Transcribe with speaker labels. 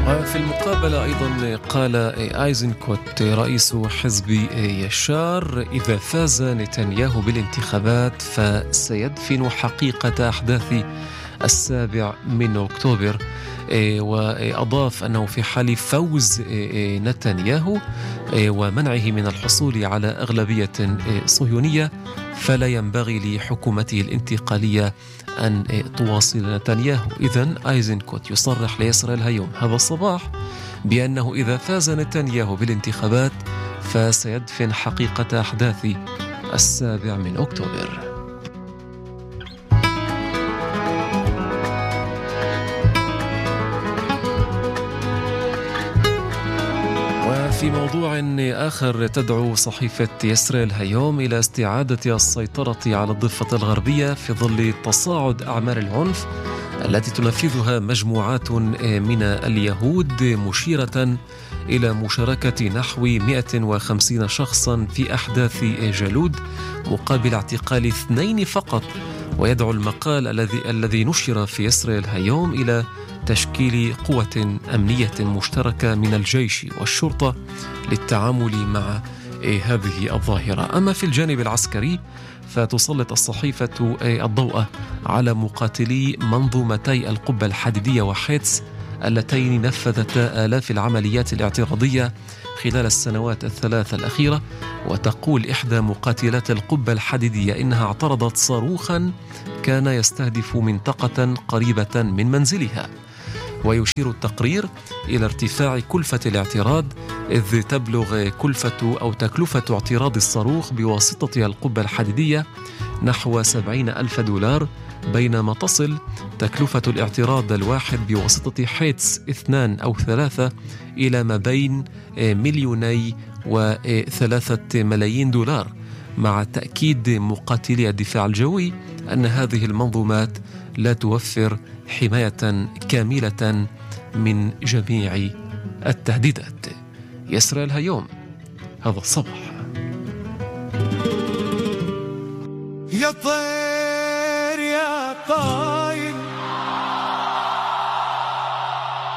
Speaker 1: وفي المقابلة أيضا قال آيزنكوت رئيس حزب يشار: إذا فاز نتنياهو بالانتخابات فسيدفن حقيقة أحداث 7 أكتوبر. وأضاف أنه في حال فوز نتنياهو ومنعه من الحصول على أغلبية صهيونية فلا ينبغي لحكومته الانتقالية أن تواصل نتنياهو. إذن آيزنكوت يصرح لإسرائيل هيوم هذا الصباح بأنه إذا فاز نتنياهو بالانتخابات فسيدفن حقيقة أحداث 7 أكتوبر. في موضوع آخر، تدعو صحيفة إسرائيل هيوم إلى استعادة السيطرة على الضفة الغربية في ظل تصاعد أعمال العنف التي تنفذها مجموعات من اليهود، مشيرة إلى مشاركة نحو 150 شخصا في أحداث جالود مقابل اعتقال 2 فقط. ويدعو المقال الذي نشر في إسرائيل هيوم إلى تشكيل قوة أمنية مشتركة من الجيش والشرطة للتعامل مع هذه الظاهرة. أما في الجانب العسكري فتسلط الصحيفة الضوء على مقاتلي منظومتي القبة الحديدية وحيتس اللتين نفذتا آلاف العمليات الاعتراضية خلال السنوات ال3 الأخيرة. وتقول إحدى مقاتلات القبة الحديدية إنها اعترضت صاروخا كان يستهدف منطقة قريبة من منزلها. ويشير التقرير إلى ارتفاع كلفة الاعتراض، إذ تبلغ تكلفة اعتراض الصاروخ بواسطة القبة الحديدية نحو 70,000 دولار، بينما تصل تكلفة الاعتراض الواحد بواسطة حيتس 2 أو 3 إلى ما بين 2 و3 ملايين دولار. مع تأكيد مقاتلي الدفاع الجوي أن هذه المنظومات لا توفر حماية كاملة من جميع التهديدات. إسرائيل هيوم هذا الصباح.